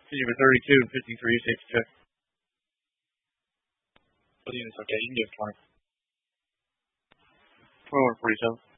Continue for 32 and 53, safety check. Units okay, you can give 20. 2147.